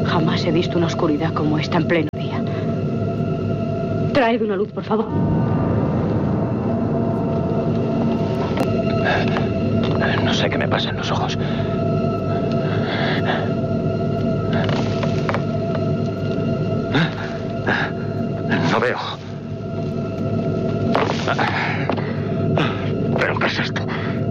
Jamás he visto una oscuridad como esta en pleno día. Traed una luz, por favor. No sé qué me pasa en los ojos. No veo. ¿Pero qué es esto?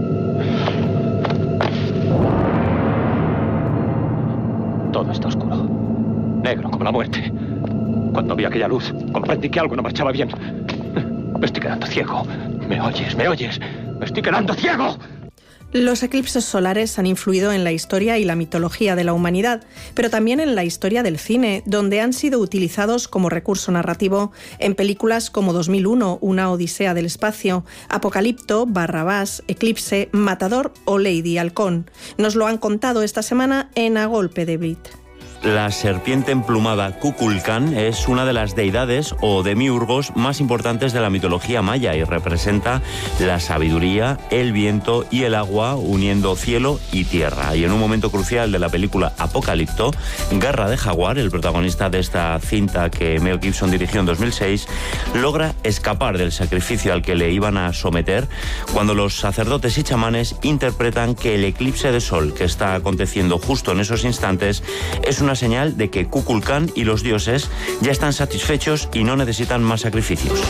Todo está oscuro. Negro como la muerte. Cuando vi aquella luz, comprendí que algo no marchaba bien. Me estoy quedando ciego. ¿Me oyes? ¿Me oyes? ¡Me estoy quedando ciego! Los eclipses solares han influido en la historia y la mitología de la humanidad, pero también en la historia del cine, donde han sido utilizados como recurso narrativo en películas como 2001, Una odisea del espacio, Apocalipto, Barrabás, Eclipse, Matador o Lady Halcón. Nos lo han contado esta semana en A Golpe de Brit. La serpiente emplumada Kukulcán es una de las deidades o demiurgos más importantes de la mitología maya y representa la sabiduría, el viento y el agua uniendo cielo y tierra. Y en un momento crucial de la película Apocalipto, Garra de Jaguar, el protagonista de esta cinta que Mel Gibson dirigió en 2006, logra escapar del sacrificio al que le iban a someter cuando los sacerdotes y chamanes interpretan que el eclipse de sol que está aconteciendo justo en esos instantes es una señal de que Kukulcán y los dioses ya están satisfechos y no necesitan más sacrificios.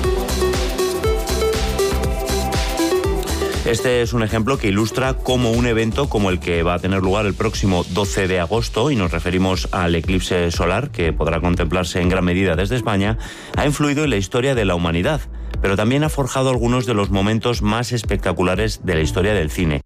Este es un ejemplo que ilustra cómo un evento como el que va a tener lugar el próximo 12 de agosto, y nos referimos al eclipse solar, que podrá contemplarse en gran medida desde España, ha influido en la historia de la humanidad, pero también ha forjado algunos de los momentos más espectaculares de la historia del cine.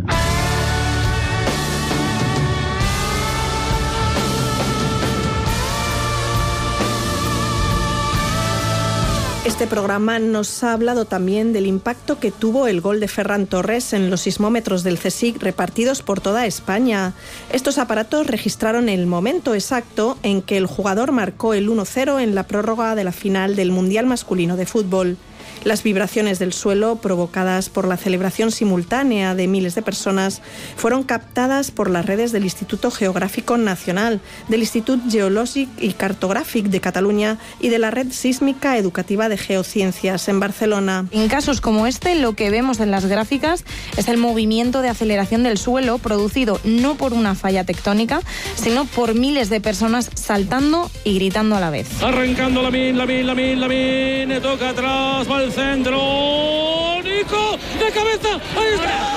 Este programa nos ha hablado también del impacto que tuvo el gol de Ferran Torres en los sismómetros del CSIC repartidos por toda España. Estos aparatos registraron el momento exacto en que el jugador marcó el 1-0 en la prórroga de la final del Mundial Masculino de Fútbol. Las vibraciones del suelo provocadas por la celebración simultánea de miles de personas fueron captadas por las redes del Instituto Geográfico Nacional, del Institut Geològic i Cartogràfic de Cataluña y de la Red Sísmica Educativa de Geociencias en Barcelona. En casos como este, lo que vemos en las gráficas es el movimiento de aceleración del suelo producido no por una falla tectónica, sino por miles de personas saltando y gritando a la vez. Arrancando Lamin, toca atrás, va al centro, Nico, de cabeza, ahí está.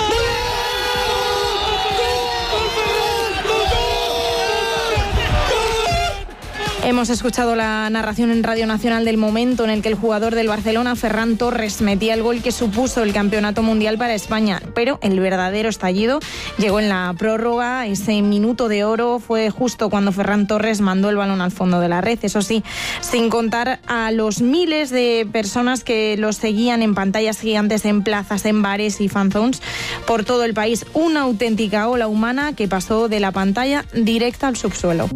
Hemos escuchado la narración en Radio Nacional del momento en el que el jugador del Barcelona, Ferran Torres, metía el gol que supuso el campeonato mundial para España. Pero el verdadero estallido llegó en la prórroga. Ese minuto de oro fue justo cuando Ferran Torres mandó el balón al fondo de la red. Eso sí, sin contar a los miles de personas que los seguían en pantallas gigantes, en plazas, en bares y fanzones por todo el país. Una auténtica ola humana que pasó de la pantalla directa al subsuelo.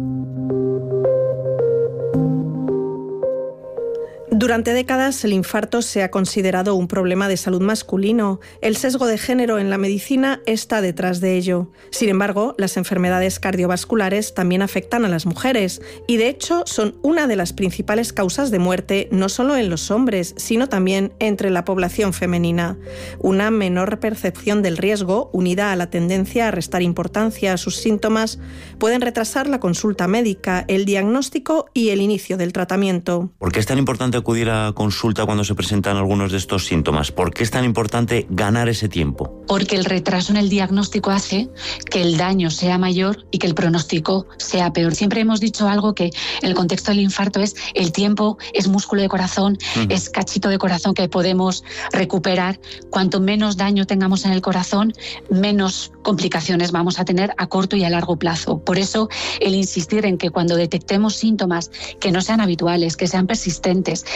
Durante décadas el infarto se ha considerado un problema de salud masculino. El sesgo de género en la medicina está detrás de ello. Sin embargo, las enfermedades cardiovasculares también afectan a las mujeres y de hecho son una de las principales causas de muerte no solo en los hombres, sino también entre la población femenina. Una menor percepción del riesgo, unida a la tendencia a restar importancia a sus síntomas, pueden retrasar la consulta médica, el diagnóstico y el inicio del tratamiento. ¿Por qué es tan importante acudir a consulta cuando se presentan algunos de estos síntomas? ¿Por qué es tan importante ganar ese tiempo? Porque el retraso en el diagnóstico hace que el daño sea mayor y que el pronóstico sea peor. Siempre hemos dicho algo que en el contexto del infarto es el tiempo, es músculo de corazón, es cachito de corazón que podemos recuperar. Cuanto menos daño tengamos en el corazón, menos complicaciones vamos a tener a corto y a largo plazo. Por eso el insistir en que cuando detectemos síntomas que no sean habituales, que sean persistentes,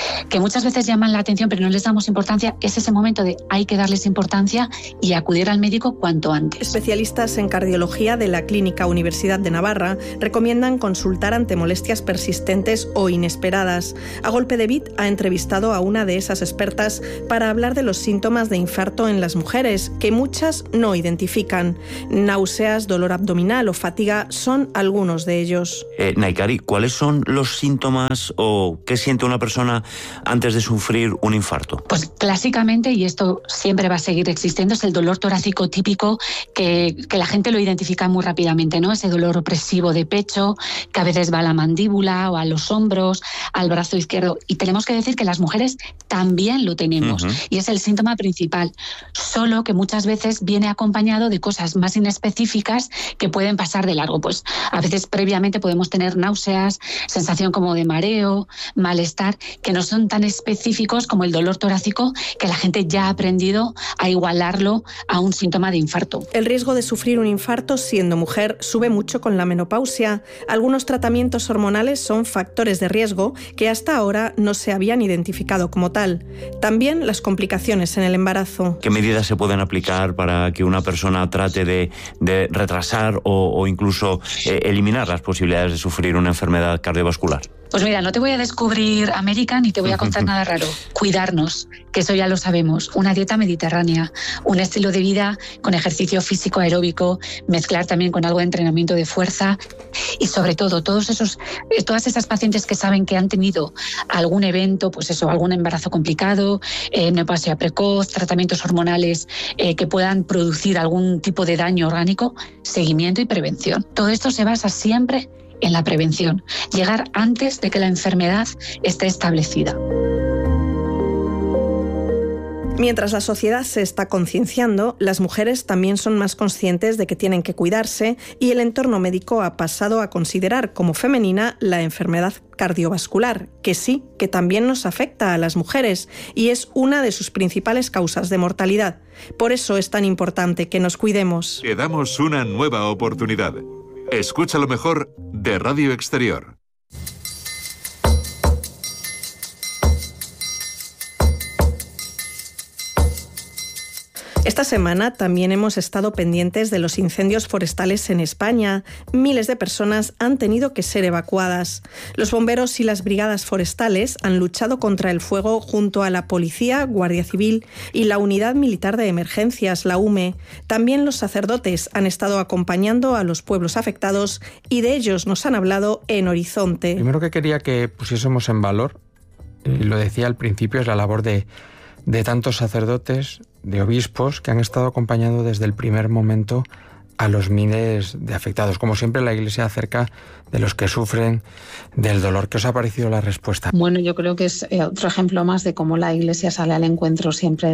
que muchas veces llaman la atención pero no les damos importancia, es ese momento de hay que darles importancia y acudir al médico cuanto antes. Especialistas en cardiología de la Clínica Universidad de Navarra recomiendan consultar ante molestias persistentes o inesperadas. A Golpe de Beat ha entrevistado a una de esas expertas para hablar de los síntomas de infarto en las mujeres, que muchas no identifican. Náuseas, dolor abdominal o fatiga son algunos de ellos. Naikari, ¿cuáles son los síntomas o qué siente una persona antes de sufrir un infarto? Pues clásicamente, y esto siempre va a seguir existiendo, es el dolor torácico típico que la gente lo identifica muy rápidamente, ¿no? Ese dolor opresivo de pecho, que a veces va a la mandíbula o a los hombros, al brazo izquierdo. Y tenemos que decir que las mujeres también lo tenemos, y es el síntoma principal, solo que muchas veces viene acompañado de cosas más inespecíficas que pueden pasar de largo. Pues a veces previamente podemos tener náuseas, sensación como de mareo, malestar, que no son tan específicos como el dolor torácico, que la gente ya ha aprendido a igualarlo a un síntoma de infarto. El riesgo de sufrir un infarto siendo mujer sube mucho con la menopausia. Algunos tratamientos hormonales son factores de riesgo que hasta ahora no se habían identificado como tal. También las complicaciones en el embarazo. ¿Qué medidas se pueden aplicar para que una persona trate de retrasar o incluso eliminar las posibilidades de sufrir una enfermedad cardiovascular? Pues mira, no te voy a descubrir América ni te voy a contar nada raro. Cuidarnos, que eso ya lo sabemos. Una dieta mediterránea, un estilo de vida con ejercicio físico aeróbico, mezclar también con algo de entrenamiento de fuerza y sobre todo todas esas pacientes que saben que han tenido algún evento, pues eso, algún embarazo complicado, menopausia precoz, tratamientos hormonales que puedan producir algún tipo de daño orgánico, seguimiento y prevención. Todo esto se basa siempre en la prevención, llegar antes de que la enfermedad esté establecida. Mientras la sociedad se está concienciando, las mujeres también son más conscientes de que tienen que cuidarse y el entorno médico ha pasado a considerar como femenina la enfermedad cardiovascular, que sí, que también nos afecta a las mujeres y es una de sus principales causas de mortalidad. Por eso es tan importante que nos cuidemos. Te damos una nueva oportunidad. Escucha lo mejor de Radio Exterior. Esta semana también hemos estado pendientes de los incendios forestales en España. Miles de personas han tenido que ser evacuadas. Los bomberos y las brigadas forestales han luchado contra el fuego junto a la Policía, Guardia Civil y la Unidad Militar de Emergencias, la UME. También los sacerdotes han estado acompañando a los pueblos afectados y de ellos nos han hablado en Horizonte. Primero que quería que pusiésemos en valor, y lo decía al principio, es la labor de tantos sacerdotes, de obispos que han estado acompañando desde el primer momento a los miles de afectados. Como siempre, la Iglesia cerca de los que sufren del dolor. ¿Qué os ha parecido la respuesta? Bueno, yo creo que es otro ejemplo más de cómo la Iglesia sale al encuentro siempre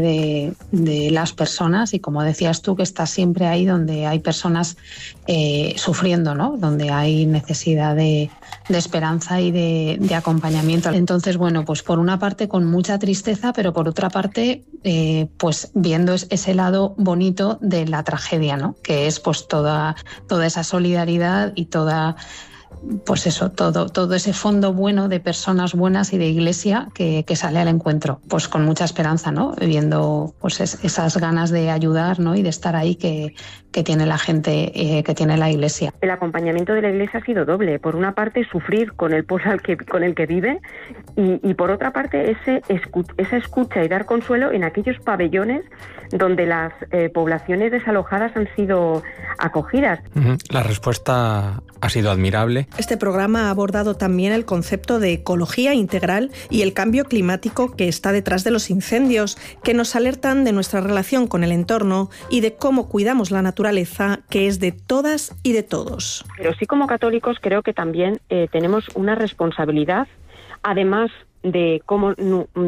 de las personas y, como decías tú, que está siempre ahí donde hay personas sufriendo, ¿no? Donde hay necesidad de esperanza y de acompañamiento. Entonces, bueno, pues por una parte con mucha tristeza, pero por otra parte, pues viendo ese lado bonito de la tragedia, ¿no? Que es pues toda esa solidaridad y toda, pues eso, todo ese fondo bueno de personas buenas y de Iglesia que sale al encuentro, pues con mucha esperanza, ¿no? Viendo pues esas ganas de ayudar, ¿no? Y de estar ahí que tiene la gente, que tiene la Iglesia. El acompañamiento de la Iglesia ha sido doble. Por una parte, sufrir con el pueblo con el que vive y por otra parte, esa escucha y dar consuelo en aquellos pabellones donde las poblaciones desalojadas han sido acogidas. La respuesta ha sido admirable. Este programa ha abordado también el concepto de ecología integral y el cambio climático que está detrás de los incendios, que nos alertan de nuestra relación con el entorno y de cómo cuidamos la naturaleza, que es de todas y de todos. Pero sí, como católicos, creo que también tenemos una responsabilidad, además de cómo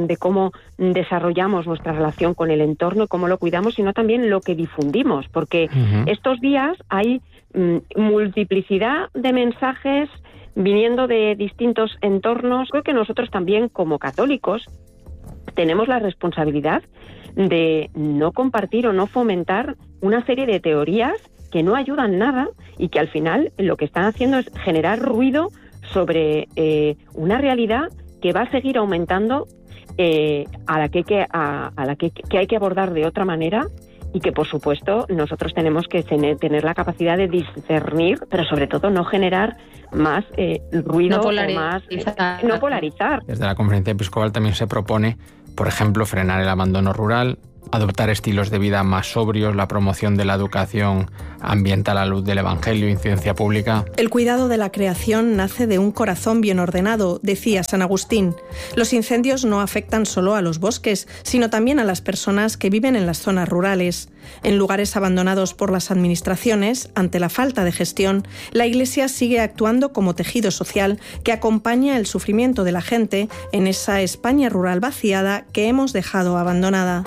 desarrollamos nuestra relación con el entorno y cómo lo cuidamos, sino también lo que difundimos, porque estos días hay multiplicidad de mensajes viniendo de distintos entornos. Creo que nosotros también, como católicos, tenemos la responsabilidad de no compartir o no fomentar una serie de teorías que no ayudan nada y que al final lo que están haciendo es generar ruido sobre una realidad que va a seguir aumentando a la que hay que abordar de otra manera, y que, por supuesto, nosotros tenemos que tener la capacidad de discernir, pero sobre todo no generar más ruido, no polarizar. Desde la Conferencia Episcopal también se propone, por ejemplo, frenar el abandono rural, adoptar estilos de vida más sobrios, la promoción de la educación ambiental a la luz del Evangelio, incidencia pública. El cuidado de la creación nace de un corazón bien ordenado, decía San Agustín. Los incendios no afectan solo a los bosques, sino también a las personas que viven en las zonas rurales. En lugares abandonados por las administraciones, ante la falta de gestión, la Iglesia sigue actuando como tejido social que acompaña el sufrimiento de la gente en esa España rural vaciada que hemos dejado abandonada.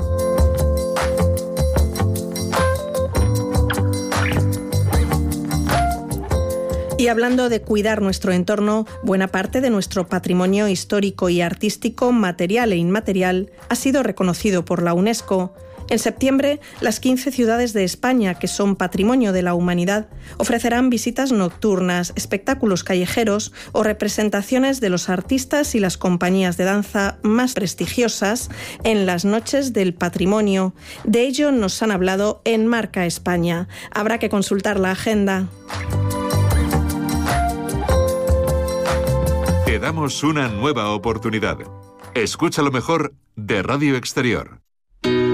Y hablando de cuidar nuestro entorno, buena parte de nuestro patrimonio histórico y artístico, material e inmaterial, ha sido reconocido por la UNESCO. En septiembre, las 15 ciudades de España, que son patrimonio de la humanidad, ofrecerán visitas nocturnas, espectáculos callejeros o representaciones de los artistas y las compañías de danza más prestigiosas en las noches del patrimonio. De ello nos han hablado en Marca España. Habrá que consultar la agenda. Te damos una nueva oportunidad. Escucha lo mejor de Radio Exterior.